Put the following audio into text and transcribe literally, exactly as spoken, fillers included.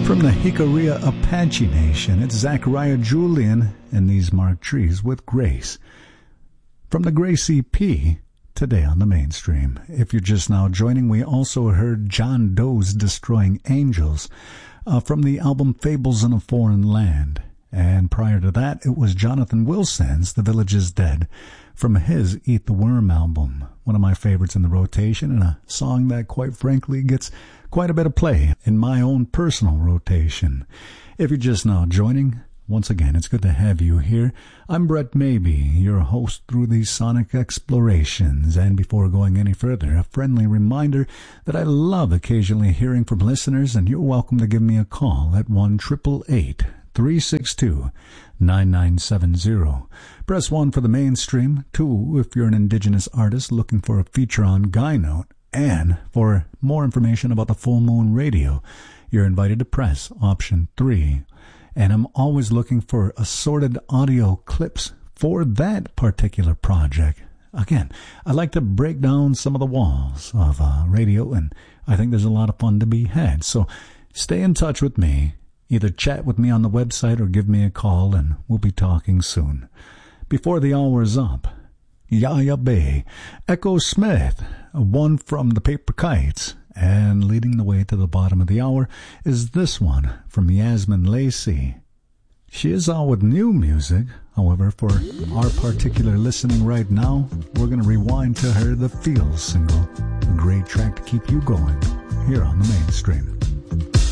From the Jicarilla Apache Nation, it's Zachariah Julian and these Mark Trees with Grace. From the Grace E P, today on the Mainstream. If you're just now joining, we also heard John Doe's Destroying Angels uh, from the album Fables in a Foreign Land. And prior to that, it was Jonathan Wilson's The Village is Dead from his Eat the Worm album, one of my favorites in the rotation, and a song that, quite frankly, gets quite a bit of play in my own personal rotation. If you're just now joining, once again, it's good to have you here. I'm Brett Maybe, your host through these sonic explorations. And before going any further, a friendly reminder that I love occasionally hearing from listeners, and you're welcome to give me a call at one eight eight eight, three six two, nine nine seven zero. Press one for the Mainstream, two if you're an indigenous artist looking for a feature on Guy Note, and for more information about the Full Moon Radio, you're invited to press option three. And I'm always looking for assorted audio clips for that particular project. Again, I like to break down some of the walls of uh, radio, and I think there's a lot of fun to be had. So stay in touch with me. Either chat with me on the website or give me a call, and we'll be talking soon. Before the hour's up, Yaya Bay, Echo Smith, one from the Paper Kites, and leading the way to the bottom of the hour is this one from Yasmin Lacey. She is out with new music. However, for our particular listening right now, we're going to rewind to her The Feel single, a great track to keep you going here on the Mainstream.